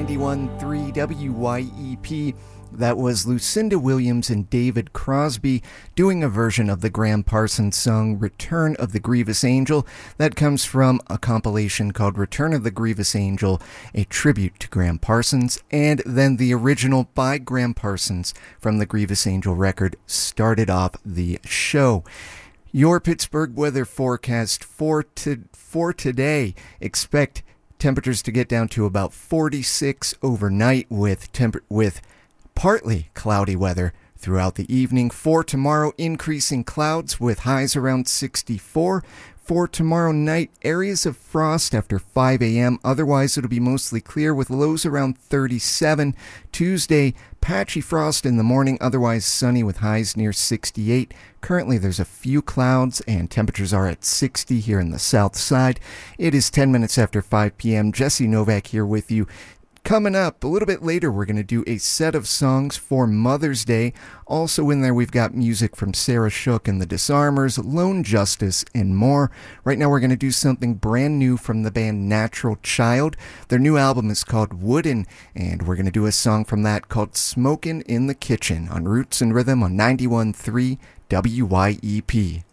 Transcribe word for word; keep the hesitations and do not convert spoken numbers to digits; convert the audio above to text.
ninety-one point three W Y E P. That was Lucinda Williams and David Crosby doing a version of the Graham Parsons song Return of the Grievous Angel. That comes from a compilation called Return of the Grievous Angel, a tribute to Graham Parsons, and then the original by Graham Parsons from the Grievous Angel record started off the show. Your Pittsburgh weather forecast for, to, for today. Expect temperatures to get down to about forty-six overnight with temp- with partly cloudy weather throughout the evening. For tomorrow, increasing clouds with highs around sixty-four. For tomorrow night, areas of frost after five a.m. Otherwise, it'll be mostly clear with lows around thirty-seven. Tuesday, patchy frost in the morning, otherwise sunny with highs near sixty-eight. Currently, there's a few clouds and temperatures are at sixty here in the south side. It is ten minutes after five p.m. Jesse Novak here with you. Coming up a little bit later, we're going to do a set of songs for Mother's Day. Also in there, we've got music from Sarah Shook and the Disarmers, Lone Justice, and more. Right now, we're going to do something brand new from the band Natural Child. Their new album is called Wooden, and we're going to do a song from that called Smokin' in the Kitchen on Roots and Rhythm on ninety-one point three W Y E P.